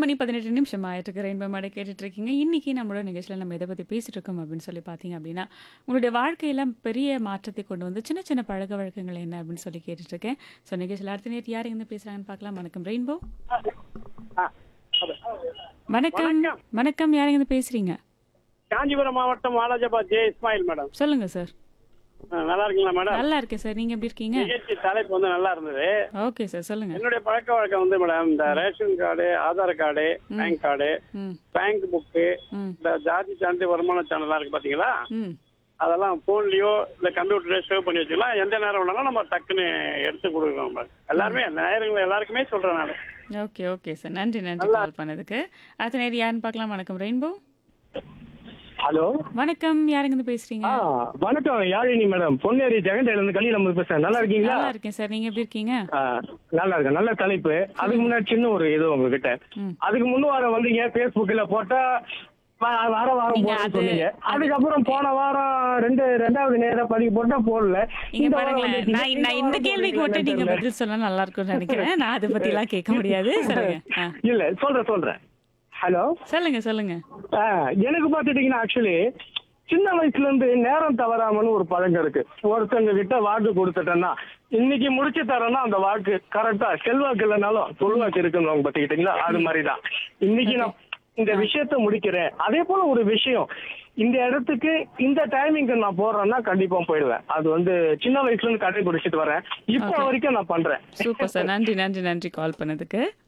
மணி 18 ஆயிட்டிருக்கு. ரெயின்போ மேடை கேட்டுட்டு இருக்கீங்க. இன்னைக்கு நம்மளோட நிகழ்ச்சியில நம்ம எத பத்தி பேசிட்டு இருக்கோம் அப்படின்னு சொல்லி பார்த்தீங்க அப்படின்னா, உங்களுடைய வாழ்க்கையில பெரிய மாற்றத்தை கொண்டு வந்து சின்ன சின்ன பழக்கவழக்கங்கள் என்ன அப்படின்னு சொல்லி கேட்டுட்டு இருக்கேன். ஸோ நிகழ்ச்சியில அடுத்த நேரம் யார் எங்க பேசுறாங்கன்னு பார்க்கலாம். வணக்கம் ரெயின்போ. ஆ, அது. வணக்கம். வணக்கம். வணக்கம். யார் எங்க பேசுறீங்க? காஞ்சிபுரம் மாவட்டம் வாலாஜாபாத் ஜே இஸ்மாயில் மேடம். சொல்லுங்க சார். நல்லா இருக்கீங்களா மேடம்? நல்லா இருக்கேன் சார். நீங்க எப்படி இருக்கீங்க? நிகழ்ச்சி தலைப்பு வந்து நல்லா இருந்தது. ஓகே சார், சொல்லுங்க. என்னுடைய பழக்க வழக்கம் வந்து மேடம், இந்த ration card, Aadhaar card, bank card, ம் பேங்க் புக்கு, ம் இந்த ஜாதி சான்று வருமான சான்றிதழ் இருக்கு பாத்தீங்களா, ம் அதெல்லாம் போன்லயோ இல்ல கம்ப்யூட்டர்லயோ சேவ் பண்ணி வச்சுக்கலாம். எந்த நேரம் வேணாலும் நம்ம டக்குன்னு எடுத்து கொடுக்குறோம் மேடம். எல்லாருமே நேயர்கள் எல்லாருக்குமே சொல்றேன் நான். Okay okay sir. நன்றி நன்றி கால் பண்ணதுக்கு. அடுத்த நேரம் யாருன்னு பார்க்கலாம். வணக்கம் ரெயின்போ. ஹலோ வணக்கம். யாருங்க பேசுறீங்க? வணக்கம் யாழினி மேடம், பொன்னேரி ஜெகண்டையில இருந்து கலி நம்ம பேசுறேன். நல்லா இருக்கீங்களா? நல்லா இருக்கேன் சார். நீங்க எப்படி இருக்கீங்க? நல்லா இருக்கேன். நல்ல தலைப்பு. அதுக்கு முன்னாடி சின்ன ஒரு இது உங்ககிட்ட. ம். அதுக்கு முன்ன வாரம் வந்தீங்க பேஸ்புக்ல போட்டா வாரம் நீங்க போறேன்னு சொன்னீங்க. அதுக்கப்புறம் போன வாரம் ரெண்டாவது நேரம் பதிவு போட்டா போடல. இங்க இந்த வாரம் பாருங்களேன், வந்துட்டீங்க. நான் இந்த கேள்விக்கு மட்டும் நீங்க தெரியல. பதில் சொன்னா நல்லா இருக்கும்னு நினைக்கிறேன். நான் அதை பத்தி எல்லாம் கேட்க முடியாது. சொல்லுங்க. இல்ல சொல்றேன். ஹலோ, சொல்லுங்க சொல்லுங்க. எனக்கு பாத்துட்டீங்கன்னா ஆக்சுவலி சின்ன வயசுல இருந்து நேரம் தவறாமன்னு ஒரு பழக்கம் இருக்கு. ஒருத்தங்க கிட்ட வாக்கு கொடுத்துட்டேன்னா இன்னைக்கு முடிச்சு தரேன்னா அந்த வாக்கு கரெக்டா, செல்வாக்கு இல்லைனாலும் சொல்வாக்கு இருக்குன்னு பாத்துக்கிட்டீங்களா, அது மாதிரிதான் இன்னைக்கு நான் இந்த விஷயத்த முடிக்கிறேன். அதே போல ஒரு விஷயம், இந்த இடத்துக்கு இந்த டைமிங்க்கு நான் போறேன்னா கண்டிப்பா போயிடுவேன். அது வந்து சின்ன வயசுல இருந்து கடைபிடிச்சிட்டு வரேன். இப்போ Okay. வரைக்கும் நான் பண்றேன். Super sir. நன்றி நன்றி நன்றி கால் பண்ணதுக்கு.